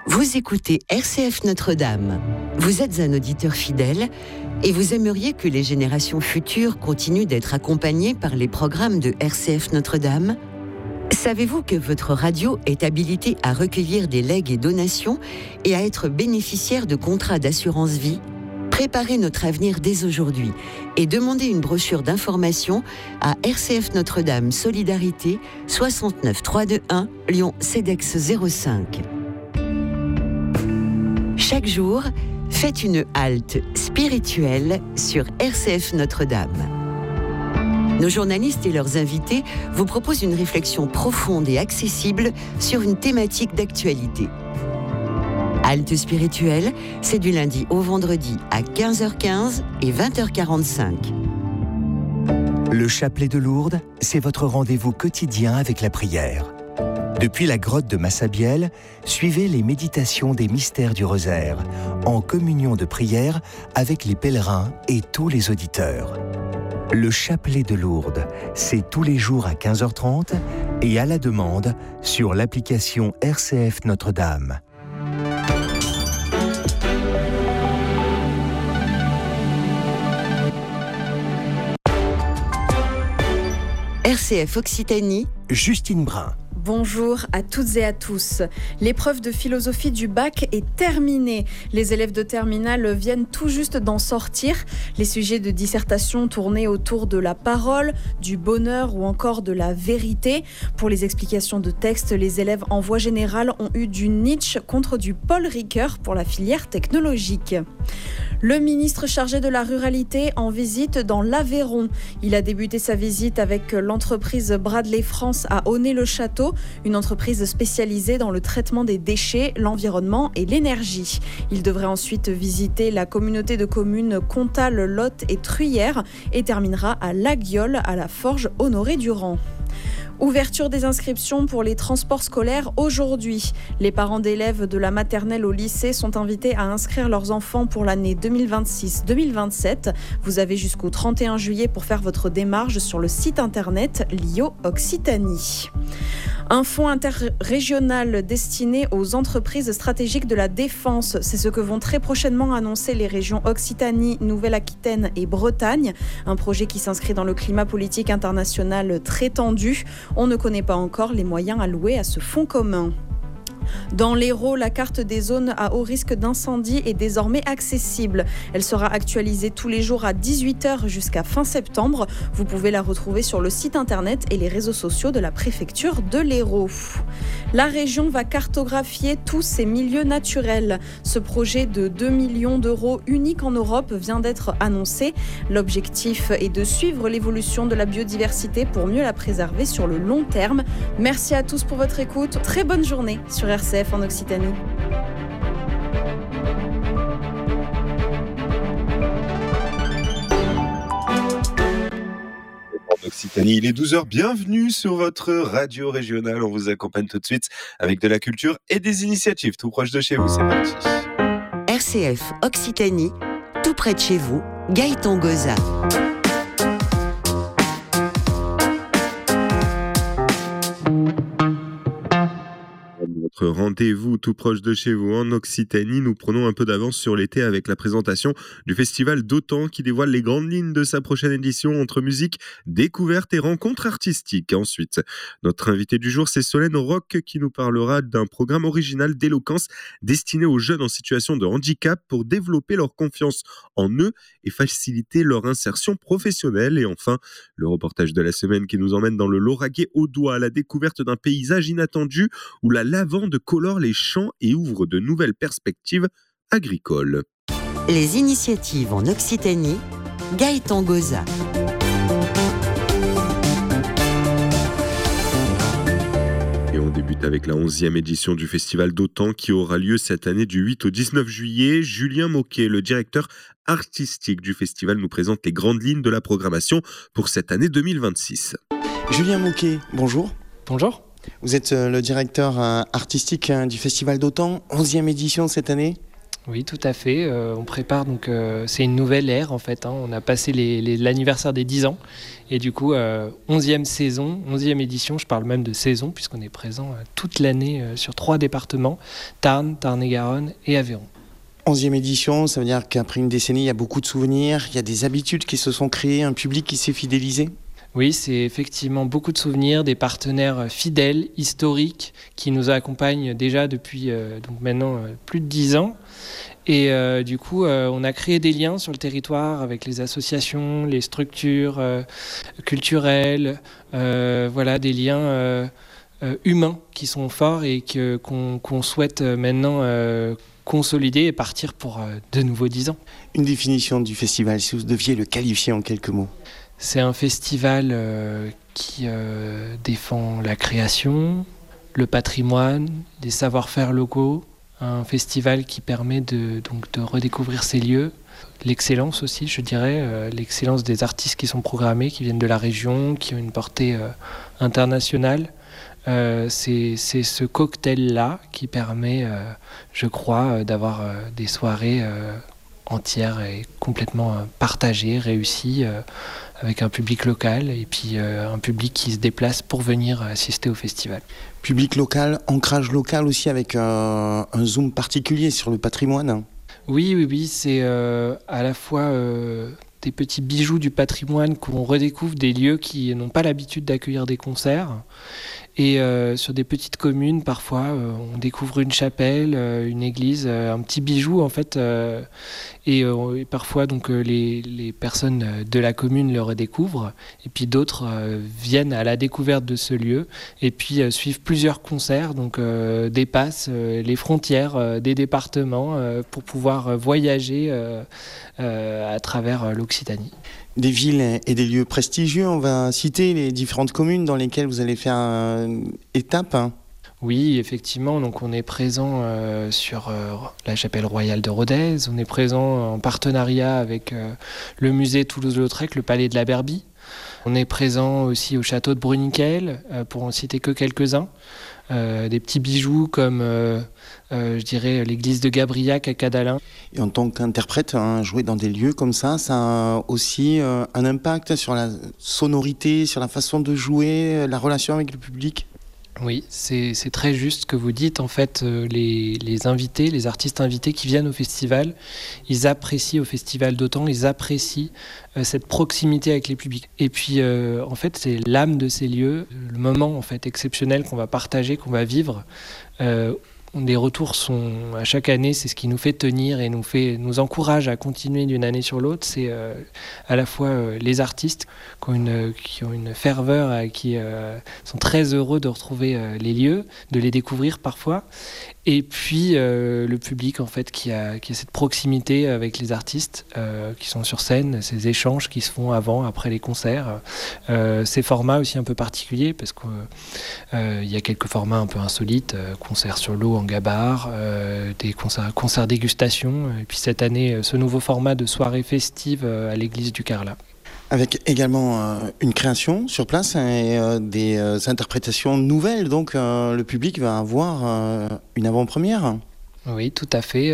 Vous écoutez RCF Notre-Dame. Vous êtes un auditeur fidèle et vous aimeriez que les générations futures continuent d'être accompagnées par les programmes de RCF Notre-Dame ? Savez-vous que votre radio est habilitée à recueillir des legs et donations et à être bénéficiaire de contrats d'assurance vie ? Préparez notre avenir dès aujourd'hui et demandez une brochure d'information à RCF Notre-Dame Solidarité 69 321 Lyon CEDEX 05. Chaque jour, faites une halte spirituelle sur RCF Notre-Dame. Nos journalistes et leurs invités vous proposent une réflexion profonde et accessible sur une thématique d'actualité. Halte spirituelle, c'est du lundi au vendredi à 15h15 et 20h45. Le chapelet de Lourdes, c'est votre rendez-vous quotidien avec la prière. Depuis la grotte de Massabielle, suivez les méditations des mystères du rosaire, en communion de prière avec les pèlerins et tous les auditeurs. Le chapelet de Lourdes, c'est tous les jours à 15h30 et à la demande sur l'application RCF Notre-Dame. RCF Occitanie, Justine Brun. Bonjour à toutes et à tous. L'épreuve de philosophie du bac est terminée. Les élèves de terminale viennent tout juste d'en sortir. Les sujets de dissertation tournaient autour de la parole, du bonheur ou encore de la vérité. Pour les explications de texte, les élèves en voie générale ont eu du Nietzsche contre du Paul Ricoeur pour la filière technologique. Le ministre chargé de la ruralité en visite dans l'Aveyron. Il a débuté sa visite avec l'entreprise Bradley France à Aunay-le-Château, une entreprise spécialisée dans le traitement des déchets, l'environnement et l'énergie. Il devrait ensuite visiter la communauté de communes Comtal, Lot et Truyère et terminera à Laguiole, à la Forge Honoré-Durand. Ouverture des inscriptions pour les transports scolaires aujourd'hui. Les parents d'élèves de la maternelle au lycée sont invités à inscrire leurs enfants pour l'année 2026-2027. Vous avez jusqu'au 31 juillet pour faire votre démarche sur le site internet LIO Occitanie. Un fonds interrégional destiné aux entreprises stratégiques de la défense. C'est ce que vont très prochainement annoncer les régions Occitanie, Nouvelle-Aquitaine et Bretagne. Un projet qui s'inscrit dans le climat politique international très tendu. On ne connaît pas encore les moyens alloués à ce fonds commun. Dans l'Hérault, la carte des zones à haut risque d'incendie est désormais accessible. Elle sera actualisée tous les jours à 18h jusqu'à fin septembre. Vous pouvez la retrouver sur le site internet et les réseaux sociaux de la préfecture de l'Hérault. La région va cartographier tous ses milieux naturels. Ce projet de 2 millions d'euros unique en Europe vient d'être annoncé. L'objectif est de suivre l'évolution de la biodiversité pour mieux la préserver sur le long terme. Merci à tous pour votre écoute. Très bonne journée sur RCF en Occitanie. En Occitanie, il est 12h, bienvenue sur votre radio régionale. On vous accompagne tout de suite avec de la culture et des initiatives tout proche de chez vous. C'est parti. RCF Occitanie, tout près de chez vous, Gaëtan Goza. Notre rendez-vous tout proche de chez vous en Occitanie, nous prenons un peu d'avance sur l'été avec la présentation du festival d'Autan qui dévoile les grandes lignes de sa prochaine édition entre musique, découverte et rencontres artistiques. Ensuite, notre invité du jour, c'est Solène Roch qui nous parlera d'un programme original d'éloquence destiné aux jeunes en situation de handicap pour développer leur confiance en eux et faciliter leur insertion professionnelle. Et enfin, le reportage de la semaine qui nous emmène dans le Lauragais audois à la découverte d'un paysage inattendu où la lavande colore les champs et ouvre de nouvelles perspectives agricoles. Les initiatives en Occitanie, Gaëtan Goza. Et on débute avec la 11e édition du Festival d'Autan qui aura lieu cette année du 8 au 19 juillet. Julien Moquet, le directeur artistique du festival, nous présente les grandes lignes de la programmation pour cette année 2026. Julien Moquet, bonjour. Bonjour. Vous êtes le directeur artistique du Festival d'Autan, 11e édition cette année. Oui, tout à fait. On prépare donc, c'est une nouvelle ère en fait. On a passé l'anniversaire des 10 ans et du coup, 11e saison, 11e édition, je parle même de saison puisqu'on est présent toute l'année sur 3 départements, Tarn, Tarn-et-Garonne et Aveyron. 11e édition, ça veut dire qu'après une décennie, il y a beaucoup de souvenirs, il y a des habitudes qui se sont créées, un public qui s'est fidélisé. Oui, c'est effectivement beaucoup de souvenirs, des partenaires fidèles, historiques, qui nous accompagnent déjà depuis donc maintenant plus de 10 ans. Et du coup, on a créé des liens sur le territoire avec les associations, les structures culturelles, voilà, des liens humains qui sont forts et qu'on souhaite maintenant consolider et partir pour de nouveaux 10 ans. Une définition du festival, si vous deviez le qualifier en quelques mots. C'est un festival qui défend la création, le patrimoine, des savoir-faire locaux. Un festival qui permet de redécouvrir ces lieux. L'excellence aussi, je dirais, l'excellence des artistes qui sont programmés, qui viennent de la région, qui ont une portée internationale. C'est ce cocktail-là qui permet, je crois, d'avoir des soirées entières et complètement partagées, réussies, avec un public local et puis un public qui se déplace pour venir assister au festival. Public local, ancrage local aussi avec un zoom particulier sur le patrimoine. Oui, c'est à la fois des petits bijoux du patrimoine qu'on redécouvre, des lieux qui n'ont pas l'habitude d'accueillir des concerts. Et sur des petites communes, parfois, on découvre une chapelle, une église, un petit bijou en fait. Et parfois, donc, les personnes de la commune le redécouvrent. Et puis d'autres viennent à la découverte de ce lieu. Et puis suivent plusieurs concerts, donc dépassent les frontières des départements pour pouvoir voyager à travers l'Occitanie. Des villes et des lieux prestigieux, on va citer les différentes communes dans lesquelles vous allez faire étape. Oui, effectivement, donc on est présent sur la chapelle royale de Rodez, on est présent en partenariat avec le musée Toulouse-Lautrec, le palais de la Berbie. On est présent aussi au château de Bruniquel, pour en citer que quelques-uns. Des petits bijoux comme, je dirais, l'église de Gabriac à Cadalin. Et en tant qu'interprète, jouer dans des lieux comme ça a aussi un impact sur la sonorité, sur la façon de jouer, la relation avec le public. Oui, c'est très juste ce que vous dites. En fait, les invités, les artistes invités qui viennent au festival, ils apprécient au festival d'autant, ils apprécient cette proximité avec les publics. Et puis, en fait, c'est l'âme de ces lieux, le moment en fait exceptionnel qu'on va partager, qu'on va vivre. Les retours sont à chaque année, c'est ce qui nous fait tenir et nous encourage à continuer d'une année sur l'autre. C'est à la fois les artistes qui ont une ferveur, qui sont très heureux de retrouver les lieux, de les découvrir parfois. Et puis le public en fait qui a cette proximité avec les artistes qui sont sur scène, ces échanges qui se font avant, après les concerts, ces formats aussi un peu particuliers parce qu'il y a quelques formats un peu insolites, concerts sur l'eau en gabar, des concerts dégustation, et puis cette année ce nouveau format de soirée festive à l'église du Carlat. Avec également une création sur place et des interprétations nouvelles. Donc le public va avoir une avant-première. Oui, tout à fait.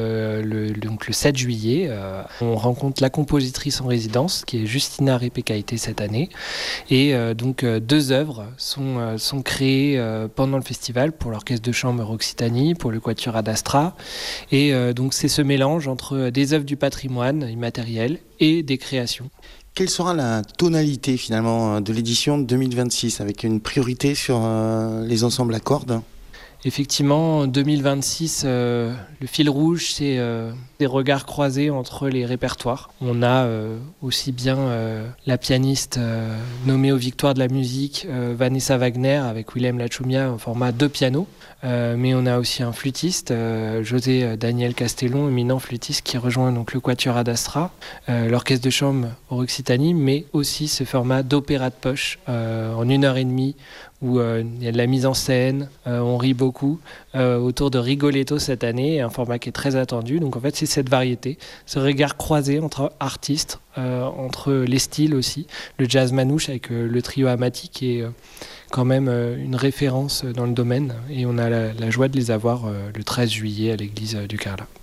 Donc le 7 juillet, on rencontre la compositrice en résidence, qui est Justina Repekaite cette année. Et donc 2 œuvres sont créées pendant le festival pour l'Orchestre de chambre Occitanie, pour le Quatuor Ad Astra. Et donc c'est ce mélange entre des œuvres du patrimoine immatériel et des créations. Quelle sera la tonalité finalement de l'édition 2026 avec une priorité sur les ensembles à cordes ? Effectivement, en 2026, le fil rouge, c'est des regards croisés entre les répertoires. On a aussi bien la pianiste nommée aux Victoires de la musique, Vanessa Wagner, avec Willem Lachumia en format 2 pianos. Mais on a aussi un flûtiste, José Daniel Castellon, éminent flûtiste, qui rejoint donc le Quatuor Ad Astra, l'Orchestre de chambre Occitanie, mais aussi ce format d'opéra de poche en 1h30 où il y a de la mise en scène, on rit beaucoup, autour de Rigoletto cette année, un format qui est très attendu. Donc en fait, c'est cette variété, ce regard croisé entre artistes, entre les styles aussi. Le jazz manouche avec le trio Amati qui est quand même une référence dans le domaine. Et on a la joie de les avoir le 13 juillet à l'église du Carlat.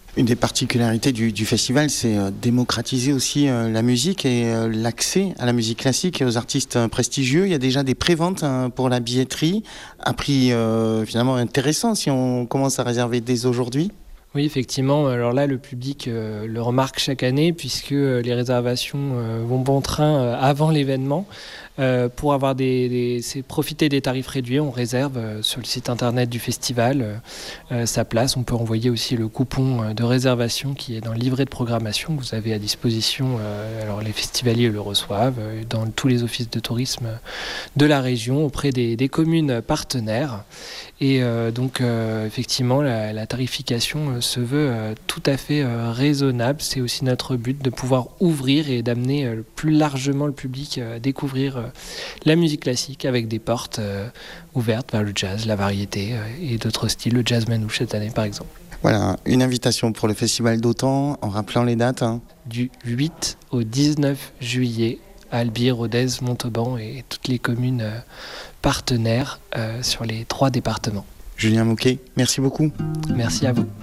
Une des particularités du festival, c'est démocratiser aussi la musique et l'accès à la musique classique et aux artistes prestigieux. Il y a déjà des préventes pour la billetterie, à prix finalement intéressant si on commence à réserver dès aujourd'hui. Oui, effectivement. Alors là, le public le remarque chaque année puisque les réservations vont bon train avant l'événement. Pour avoir profiter des tarifs réduits, on réserve sur le site internet du festival sa place. On peut envoyer aussi le coupon de réservation qui est dans le livret de programmation que vous avez à disposition. Alors les festivaliers le reçoivent dans tous les offices de tourisme de la région auprès des communes partenaires. Et donc effectivement la tarification se veut tout à fait raisonnable. C'est aussi notre but de pouvoir ouvrir et d'amener plus largement le public à découvrir la musique classique avec des portes ouvertes vers le jazz, la variété et d'autres styles, le jazz manouche cette année par exemple. Voilà, une invitation pour le Festival d'Autan en rappelant les dates. Du 8 au 19 juillet à Albi, Rodez, Montauban et toutes les communes partenaires sur les 3 départements. Julien Mouquet, merci beaucoup. Merci à vous.